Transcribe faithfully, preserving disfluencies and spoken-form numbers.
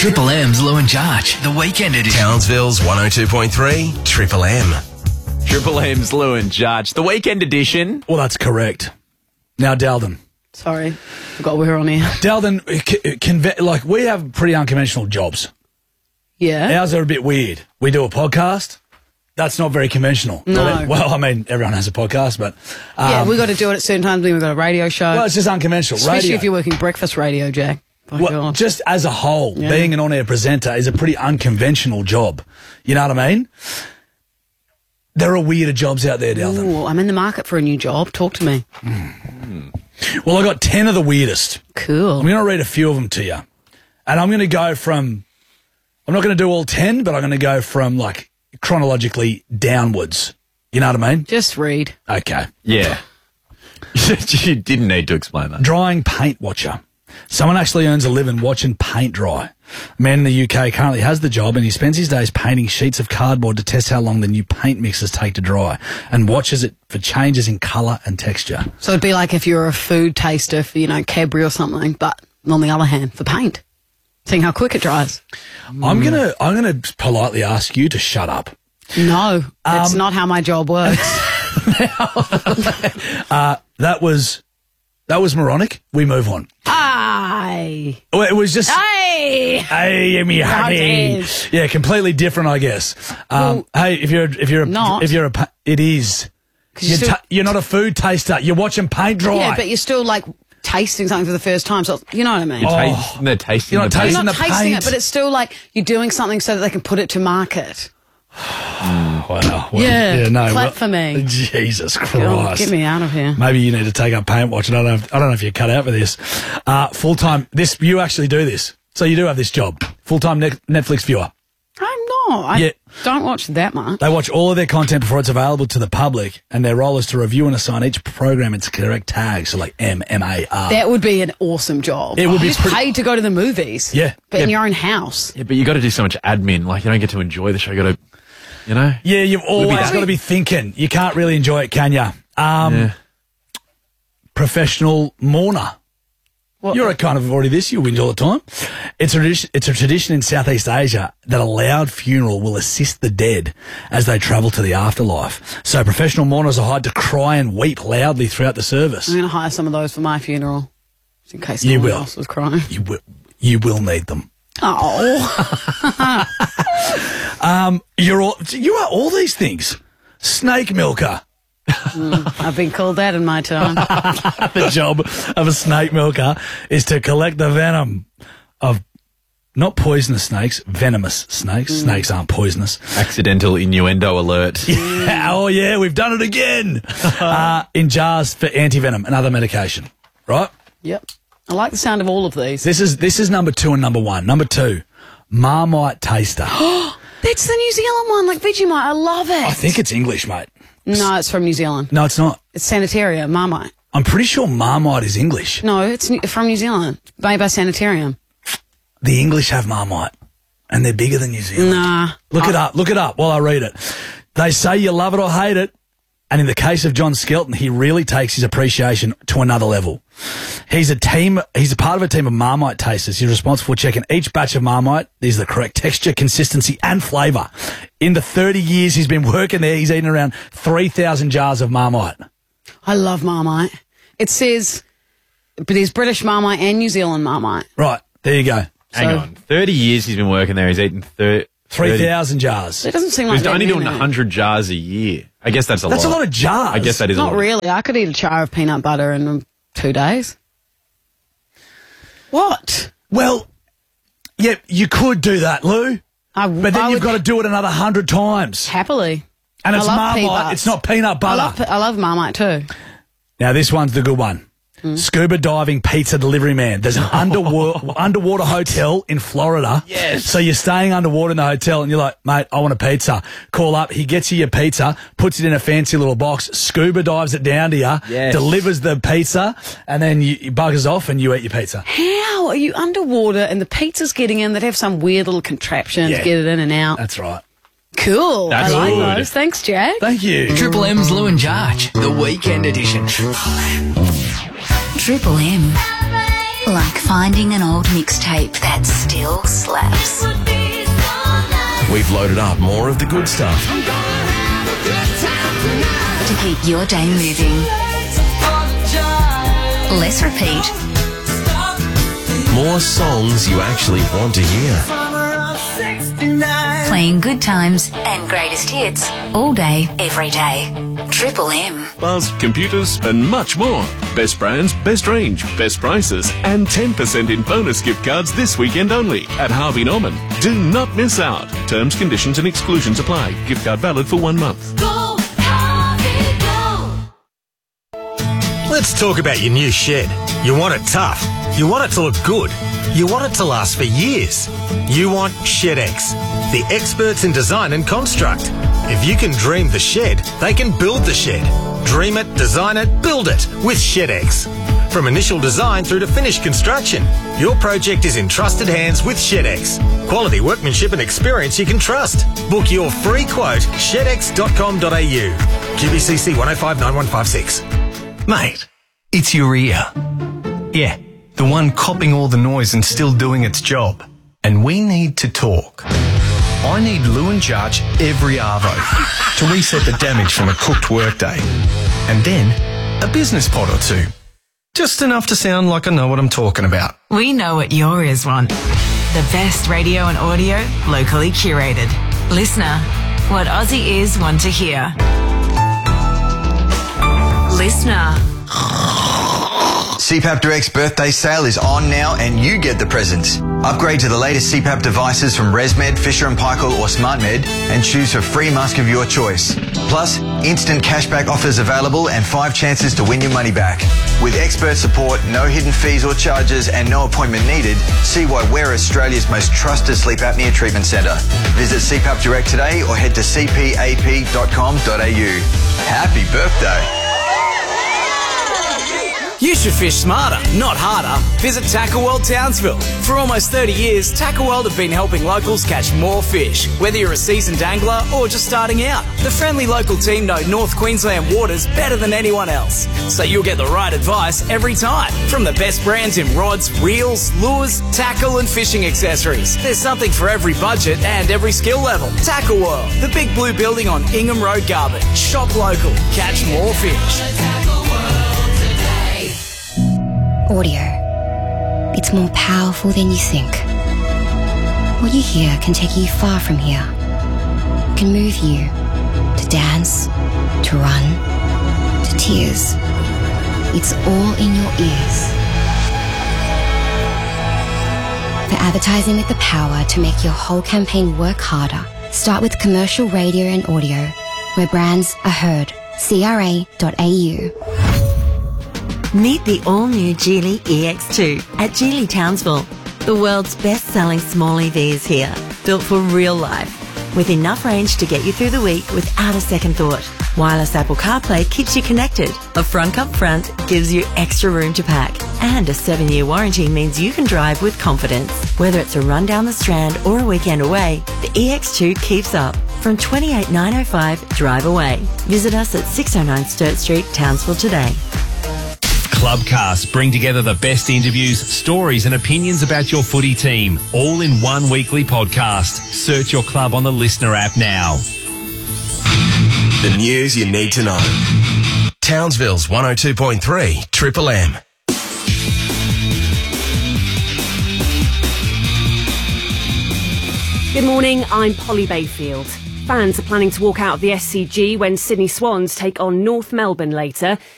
Triple M's Lou and Jarch, the weekend edition. Townsville's one oh two point three, Triple M. Triple M's Lou and Jarch, the weekend edition. Well, that's correct. Now, Dalden. Sorry, forgot we were on here. Dalden, c- conve- like, we have pretty unconventional jobs. Yeah. Ours are a bit weird. We do a podcast. That's not very conventional. No. Well, I mean, everyone has a podcast, but... Um, yeah, we got to do it at certain times. We've got a radio show. Well, it's just unconventional. Especially radio. if you're working breakfast radio, Jack. By Well, God. just as a whole, Yeah. being an on-air presenter is a pretty unconventional job. You know what I mean? There are weirder jobs out there, Dalton. Ooh, I'm in the market for a new job. Talk to me. Well, I got ten of the weirdest. Cool. I'm going to read a few of them to you. And I'm going to go from... I'm not going to do all ten, but I'm going to go from, like, chronologically downwards. You know what I mean? Just read. Okay. Yeah. You didn't need to explain that. Drying paint watcher. Someone actually earns a living watching paint dry. A man in the U K currently has the job and he spends his days painting sheets of cardboard to test how long the new paint mixes take to dry and watches it for changes in colour and texture. So it'd be like if you're a food taster for, you know, Cadbury or something, but on the other hand, for paint. Seeing how quick it dries. I'm gonna I'm gonna politely ask you to shut up. No, that's Um, not how my job works. uh, that was that was moronic. We move on. Aye. Well, it was just Aye. hey, me honey. is. Yeah, completely different, I guess. Um, hey, if you're if you're a, Not. if you're a pa- it is. 'Cause you're You're, still- ta- you're not a food taster. You're watching paint dry. Yeah, but you're still like tasting something for the first time. So you know what I mean? You're, Oh. ta- they're tasting You're not the paint. tasting You're not the tasting paint. it, but it's still like you're doing something so that they can put it to market. Wow. Well, Yeah, no. clap well- for me. Jesus Oh, Christ. get me out of here. Maybe you need to take up paint watching. I don't know if, I don't know if you're cut out for this. Uh, full time. This you actually do this, so you do have this job. Full time ne- Netflix viewer. I'm not. I Yeah. don't watch that much. They watch all of their content before it's available to the public, and their role is to review and assign each program its correct tags, so like M, M A R. That would be an awesome job. It would be You're just pretty- paid to go to the movies. Yeah. But in Yeah. your own house. Yeah, but you got to do so much admin. Like, you don't get to enjoy the show. You got to, you know? Yeah, you've always that. got to be thinking. You can't really enjoy it, can you? Um, Yeah. Professional mourner. What? You're a kind of already this, you whinge all the time. It's a, tradition, it's a tradition in Southeast Asia that a loud funeral will assist the dead as they travel to the afterlife. So professional mourners are hired to cry and weep loudly throughout the service. I'm going to hire some of those for my funeral. Just in case You no one will. else was crying. You will, you will need them. Oh. Um, you're all, you are all these things. Snake milker. I've been called that in my time. The job of a snake milker is to collect the venom of not poisonous snakes, venomous snakes. Snakes aren't poisonous. Accidental innuendo alert. Oh, yeah, we've done it again. uh, in jars for anti-venom and other medication, right? Yep. I like the sound of all of these. This is this is number two and number one. Number two, Marmite taster. That's the New Zealand one, like Vegemite. I love it. I think it's English, mate. No, it's from New Zealand. No, it's not. It's Sanitarium, Marmite. I'm pretty sure Marmite is English. No, it's new- from New Zealand. Made by Sanitarium. The English have Marmite, and they're bigger than New Zealand. Nah. Look it up. Look it up while I read it. They say you love it or hate it. And in the case of John Skelton, he really takes his appreciation to another level. He's a team, he's a part of a team of Marmite tasters. He's responsible for checking each batch of Marmite. These are the correct texture, consistency, and flavour. In the thirty years he's been working there, he's eaten around three thousand jars of Marmite. I love Marmite. It says, but there's British Marmite and New Zealand Marmite. Right, there you go. Hang So- on. thirty years he's been working there. He's eaten thir- three thousand jars. It doesn't seem like He's that only doing many. one hundred jars a year. I guess that's a That's lot. a lot of jars. I guess that is a Not lot. really. I could eat a jar of peanut butter in um, two days. What? Well, yeah, you could do that, Lou. I, But then I you've would got to do it another hundred times. happily. And I it's love Marmite, peanuts. it's not peanut I butter. love, I love Marmite too. Now, this one's the good one. Scuba diving pizza delivery man. There's an underwater, underwater hotel in Florida. Yes. So you're staying underwater in the hotel and you're like, mate, I want a pizza. Call up. He gets you your pizza, puts it in a fancy little box, scuba dives it down to you, Yes. delivers the pizza, and then you, you buggers off and you eat your pizza. How are you underwater and the pizza's getting in that have some weird little contraption Yeah. to get it in and out? That's right. Cool. That's I like good. those. Thanks, Jack. Thank you. Triple M's Lou and Jarch, the weekend edition. Triple M. Like finding an old mixtape that still slaps. We've loaded up more of the good stuff. To keep your day moving. Less repeat. More songs you actually want to hear. Playing good times and greatest hits all day, every day. Triple M. Buzz, computers, and much more. Best brands, best range, best prices, and ten percent in bonus gift cards this weekend only at Harvey Norman. Do not miss out. Terms, conditions, and exclusions apply. Gift card valid for one month. Go, Harvey, go. Let's talk about your new shed. You want it tough. You want it to look good. You want it to last for years. You want ShedX, the experts in design and construct. If you can dream the shed, they can build the shed. Dream it, design it, build it with ShedX. From initial design through to finished construction, your project is in trusted hands with ShedX. Quality workmanship and experience you can trust. Book your free quote, shed x dot com dot a u. Q B C C one oh five nine one five six. Mate, it's your ear. Yeah, the one copping all the noise and still doing its job. And we need to talk. I need Lewin Jarch every arvo to reset the damage from a cooked workday. And then a business pod or two. Just enough to sound like I know what I'm talking about. We know what your ears want. The best radio and audio, locally curated. Listener, what Aussie ears want to hear. Listener. C PAP Direct's birthday sale is on now and you get the presents. Upgrade to the latest C PAP devices from ResMed, Fisher and Paykel or SmartMed and choose a free mask of your choice. Plus, instant cashback offers available and five chances to win your money back. With expert support, no hidden fees or charges and no appointment needed, see why we're Australia's most trusted sleep apnea treatment centre. Visit C PAP Direct today or head to c p a p dot com dot a u. Happy birthday! You should fish smarter, not harder. Visit Tackle World Townsville. For almost thirty years, Tackle World have been helping locals catch more fish. Whether you're a seasoned angler or just starting out, the friendly local team know North Queensland waters better than anyone else. So you'll get the right advice every time. From the best brands in rods, reels, lures, tackle and fishing accessories. There's something for every budget and every skill level. Tackle World, the big blue building on Ingham Road, Garbutt. Shop local, catch more fish. Audio. It's more powerful than you think. What you hear can take you far from here. It can move you to dance, to run, to tears. It's all in your ears. For advertising with the power to make your whole campaign work harder, start with commercial radio and audio, where brands are heard. C R A dot A U. Meet the all-new Geely E X two at Geely Townsville. The world's best-selling small E V is here, built for real life, with enough range to get you through the week without a second thought. Wireless Apple CarPlay keeps you connected. A front up front gives you extra room to pack. And a seven-year warranty means you can drive with confidence. Whether it's a run down the Strand or a weekend away, the E X two keeps up. From twenty-eight nine oh five, drive away. Visit us at six oh nine Sturt Street, Townsville today. Clubcast bring together the best interviews, stories and opinions about your footy team, all in one weekly podcast. Search your club on the Listener app now. The news you need to know. Townsville's one oh two point three Triple M. Good morning, I'm Polly Bayfield. Fans are planning to walk out of the S C G when Sydney Swans take on North Melbourne later.